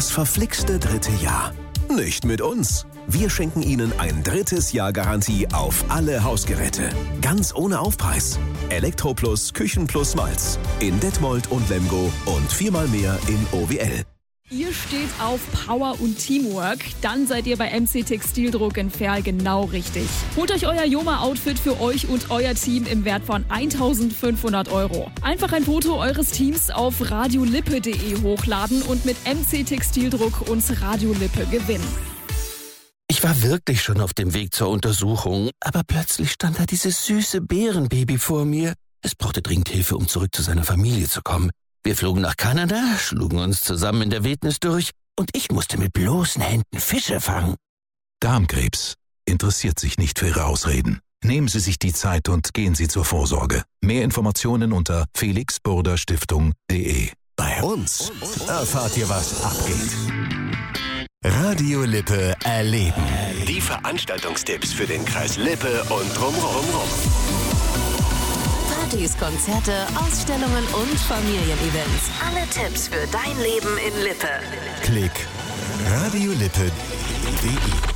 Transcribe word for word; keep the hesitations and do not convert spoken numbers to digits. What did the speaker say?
Das verflixte dritte Jahr. Nicht mit uns. Wir schenken Ihnen ein drittes Jahr Garantie auf alle Hausgeräte. Ganz ohne Aufpreis. Elektroplus, Küchenplus Malz. In Detmold und Lemgo und viermal mehr in O W L. Ihr steht auf Power und Teamwork, dann seid ihr bei M C Textildruck in Verl genau richtig. Holt euch euer Joma-Outfit für euch und euer Team im Wert von eintausendfünfhundert Euro. Einfach ein Foto eures Teams auf radiolippe punkt de hochladen und mit M C Textildruck uns Radiolippe gewinnen. Ich war wirklich schon auf dem Weg zur Untersuchung, aber plötzlich stand da dieses süße Bärenbaby vor mir. Es brauchte dringend Hilfe, um zurück zu seiner Familie zu kommen. Wir flogen nach Kanada, schlugen uns zusammen in der Wildnis durch und ich musste mit bloßen Händen Fische fangen. Darmkrebs interessiert sich nicht für Ihre Ausreden. Nehmen Sie sich die Zeit und gehen Sie zur Vorsorge. Mehr Informationen unter felix burda stiftung punkt de. Bei uns erfahrt ihr, was abgeht. Radiolippe erleben. Die Veranstaltungstipps für den Kreis Lippe und drumherum. Partys, Konzerte, Ausstellungen und Familienevents. Alle Tipps für dein Leben in Lippe. Klick radiolippe punkt de.